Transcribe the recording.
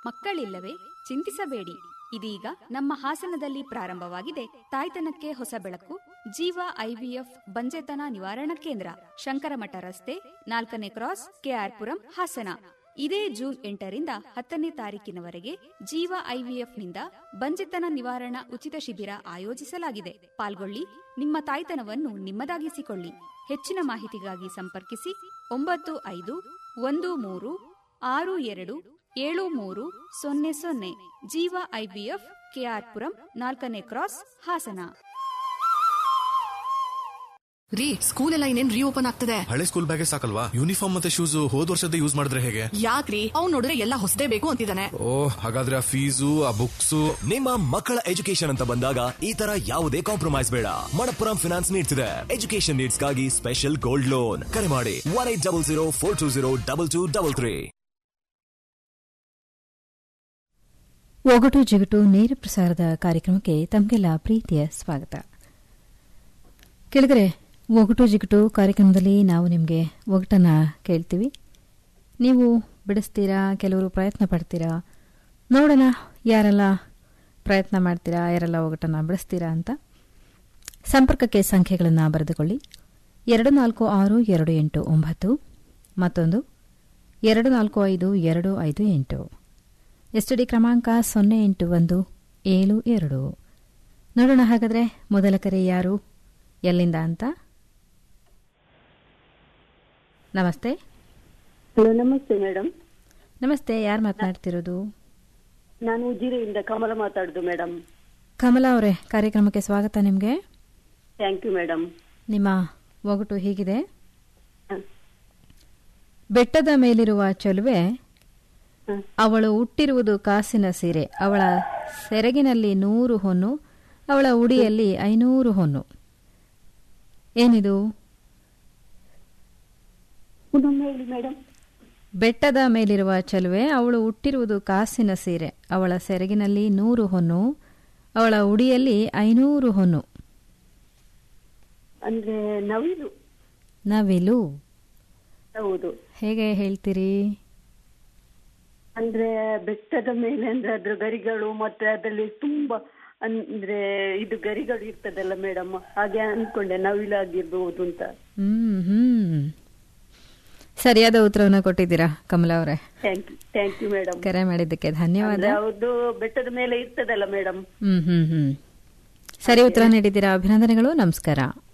ಮಕ್ಕಳಿಲ್ಲವೇ? ಚಿಂತಿಸಬೇಡಿ. ಇದೀಗ ನಮ್ಮ ಹಾಸನದಲ್ಲಿ ಪ್ರಾರಂಭವಾಗಿದೆ ತಾಯ್ತನಕ್ಕೆ ಹೊಸ ಬೆಳಕು ಜೀವ ಐವಿಎಫ್ ಬಂಜೆತನ ನಿವಾರಣಾ ಕೇಂದ್ರ, ಶಂಕರಮಠ ರಸ್ತೆ, 4ನೇ ಕ್ರಾಸ್, ಕೆಆರ್ಪುರಂ, ಹಾಸನ. ಇದೇ ಜೂನ್ 8ರಿಂದ 10ನೇ ತಾರೀಕಿನವರೆಗೆ ಜೀವ ಐವಿಎಫ್ನಿಂದ ಬಂಜೆತನ ನಿವಾರಣಾ ಉಚಿತ ಶಿಬಿರ ಆಯೋಜಿಸಲಾಗಿದೆ. ಪಾಲ್ಗೊಳ್ಳಿ, ನಿಮ್ಮ ತಾಯ್ತನವನ್ನು ನಿಮ್ಮದಾಗಿಸಿಕೊಳ್ಳಿ. ಹೆಚ್ಚಿನ ಮಾಹಿತಿಗಾಗಿ ಸಂಪರ್ಕಿಸಿ 9513627300. ಜೀವ ಐವಿಎಫ್, ಕೆಆರ್ಪುರಂ, 4ನೇ ಕ್ರಾಸ್, ಹಾಸನ. ರೀ, ಸ್ಕೂಲ್ ಎಲ್ಲ ಇನ್ನೇನ್ ರೀಓಪನ್ ಆಗ್ತದೆ. ಹಳೆ ಸ್ಕೂಲ್ ಬ್ಯಾಗೇ ಸಾಕಲ್ವಾ? ಯೂನಿಫಾರ್ಮ್ ಮತ್ತೆ ಶೂಸ್ ಹೋದ್ ವರ್ಷದ ಯೂಸ್ ಮಾಡಿದ್ರೆ ಹೇಗೆ? ಯಾಕ್ರಿ, ಅವ್ನು ನೋಡಿದ್ರೆ ಎಲ್ಲ ಹೊಸದೇ ಬೇಕು ಅಂತಿದ್ದಾನೆ. ಹಾಗಾದ್ರೆ ಆ ಫೀಸು, ಆ ಬುಕ್ಸ್. ನಿಮ್ಮ ಮಕ್ಕಳ ಎಜುಕೇಶನ್ ಅಂತ ಬಂದಾಗ ಈ ತರ ಯಾವುದೇ ಕಾಂಪ್ರಮೈಸ್ ಬೇಡ. ಮಣಪ್ಪುರಂ ಫಿನಾನ್ಸ್ ನೀಡ್ತಿದೆ ಎಜುಕೇಶನ್ ನೀಡ್ಸ್ ಗಾಗಿ ಸ್ಪೆಷಲ್ ಗೋಲ್ಡ್ ಲೋನ್. ಕರೆ ಮಾಡಿ 1800420223. ಒಗಟು ಜಿಗಟು ನೇರ ಪ್ರಸಾರದ ಕಾರ್ಯಕ್ರಮಕ್ಕೆ ತಮಗೆಲ್ಲ ಪ್ರೀತಿಯ ಸ್ವಾಗತ. ಕೆಳಗರೆ ಒಗಟು ಜಿಗಟು ಕಾರ್ಯಕ್ರಮದಲ್ಲಿ ನಾವು ನಿಮಗೆ ಒಗಟನ್ನು ಕೇಳ್ತೀವಿ. ನೀವು ಬಿಡಿಸ್ತೀರಾ, ಕೆಲವರು ಪ್ರಯತ್ನ ಪಡ್ತೀರಾ. ನೋಡೋಣ ಯಾರೆಲ್ಲ ಪ್ರಯತ್ನ ಮಾಡ್ತೀರಾ, ಯಾರೆಲ್ಲ ಒಗಟನ್ನು ಬಿಡಿಸ್ತೀರಾ ಅಂತ. ಸಂಪರ್ಕಕ್ಕೆ ಸಂಖ್ಯೆಗಳನ್ನು ಬರೆದುಕೊಳ್ಳಿ. 246289 ಮತ್ತೊಂದು 245258. ಎಸ್ಟಿಡಿ ಕ್ರಮಾಂಕ 08172. ನೋಡೋಣ ಹಾಗಾದರೆ ಮೊದಲ ಕರೆ ಯಾರು, ಎಲ್ಲಿಂದ ಅಂತ. ನಮಸ್ತೆ. ಹಲೋ, ನಮಸ್ತೆ ಮೇಡಮ್. ನಮಸ್ತೆ, ಯಾರು ಮಾತನಾಡ್ತಿರೋದು? ನಾನು ಉಜಿರೆಯಿಂದ ಕಮಲ ಮಾತಾಡುದು ಮೇಡಮ್. ಕಮಲಾ ಅವರೇ, ಕಾರ್ಯಕ್ರಮಕ್ಕೆ ಸ್ವಾಗತ ನಿಮಗೆ. Thank you madam. ನಿಮ್ಮ ಒಗಟು ಹೀಗಿದೆ. ಬೆಟ್ಟದ ಮೇಲಿರುವ ಚೆಲುವೆ, ಅವಳು ಹುಟ್ಟಿರುವುದು ಕಾಸಿನ ಸೀರೆ, ಅವಳ ಸೆರಗಿನಲ್ಲಿ 100 ಹೊನ್ನು, ಅವಳ ಉಡಿಯಲ್ಲಿ 500 ಹೊನ್ನು. ಏನಿದು? ಹೇಳಿ ಮೇಡಮ್. ಬೆಟ್ಟದ ಮೇಲಿರುವ ಚೆಲುವೆ, ಅವಳು ಹುಟ್ಟಿರುವುದು ಕಾಸಿನ ಸೀರೆ, ಅವಳ ಸೆರಗಿನಲ್ಲಿ 100 ಹೊನ್ನು, ಅವಳ ಉಡಿಯಲ್ಲಿ 500 ಹೊನ್ನು. ಅಂದ್ರೆ ನವಿಲು. ನವಿಲು? ಹೌದು. ಹೇಗೆ ಹೇಳ್ತೀರಿ? ಅಂದ್ರೆ ಬೆಟ್ಟದ ಮೇಲೆ ಅಂದ್ರೆ ಅದ್ರ ಗರಿಗಳು ಮತ್ತೆ ಅದರಲ್ಲಿ ತುಂಬಾ ಅಂದ್ರೆ ಇದು ಗರಿಗಳು ಇರ್ತದಲ್ಲ ಮೇಡಮ್, ಹಾಗೆ ಅನ್ಕೊಂಡೆ ನವಿಲಾಗಿರ್ಬಹುದು ಅಂತ. ಸರಿಯಾದ ಉತ್ತರವನ್ನು ಕೊಟ್ಟಿದ್ದೀರಾ ಕಮಲಾ ಅವರೇ. Thank you madam. ಕರೆ ಮಾಡಿದ್ದಕ್ಕೆ ಧನ್ಯವಾದ. ಹೌದು, ಬೆಟ್ಟದ ಮೇಲೆ ಇರ್ತದಲ್ಲ ಮೇಡಮ್. ಸರಿ ಉತ್ತರ ನೀಡಿದ್ದೀರಾ, ಅಭಿನಂದನೆಗಳು, ನಮಸ್ಕಾರ.